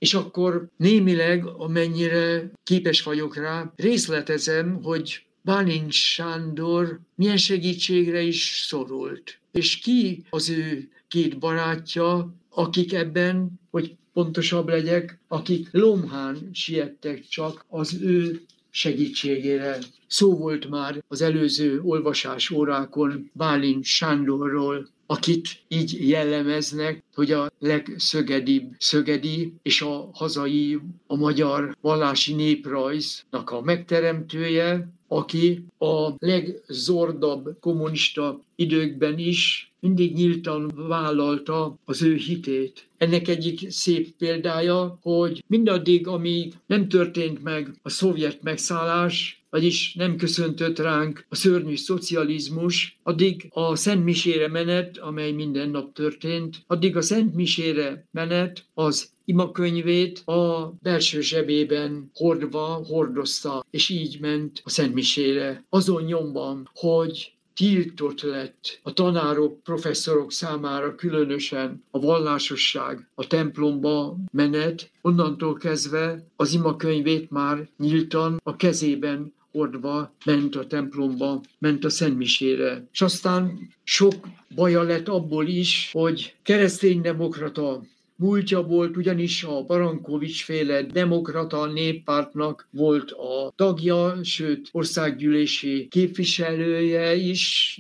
És akkor némileg, amennyire képes vagyok rá, részletezem, hogy Bálint Sándor milyen segítségre is szorult. És ki az ő két barátja, akik ebben, hogy pontosabb legyek, akik lomhán siettek csak az ő segítségére. Szó volt már az előző olvasás órákon Bálint Sándorról, akit így jellemeznek, hogy a legszögedibb szögedi, és a hazai, a magyar vallási néprajznak a megteremtője, aki a legzordabb kommunista időkben is mindig nyíltan vállalta az ő hitét. Ennek egyik szép példája, hogy mindaddig, amíg nem történt meg a szovjet megszállás, vagyis nem köszöntött ránk a szörnyű szocializmus, addig a szentmisére menet, amely minden nap történt, addig a szentmisére menet az imakönyvét a belső zsebében hordozta, és így ment a szentmisére. Azon nyomban, hogy tiltott lett a tanárok, professzorok számára különösen a vallásosság, a templomba menet, onnantól kezdve az imakönyvét már nyíltan a kezében hordva ment a templomba, ment a szentmisére. És aztán sok baja lett abból is, hogy kereszténydemokrata múltja volt, ugyanis a Barankovics-féle demokrata néppártnak volt a tagja, sőt országgyűlési képviselője is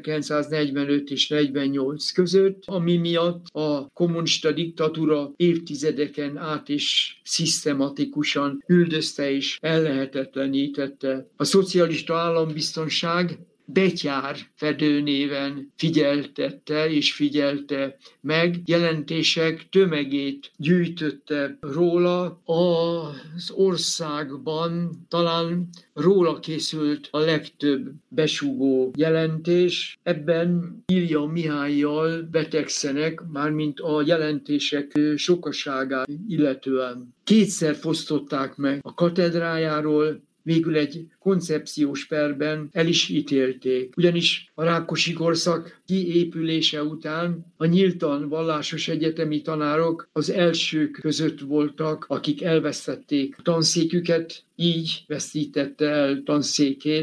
1945 és 48 között, ami miatt a kommunista diktatúra évtizedeken át is szisztematikusan üldözte és ellehetetlenítette. A szocialista állambiztonság Betyár fedőnéven figyeltette és figyelte meg, jelentések tömegét gyűjtötte róla. Az országban talán róla készült a legtöbb besúgó jelentés. Ebben Ilja Mihállyal betegszenek, mármint a jelentések sokaságát illetően. Kétszer fosztották meg a katedrájáról, végül egy koncepciós perben el is ítélték. Ugyanis a Rákosi korszak kiépülése után a nyíltan vallásos egyetemi tanárok az elsők között voltak, akik elvesztették tanszéküket, így vesztítette el tanszékét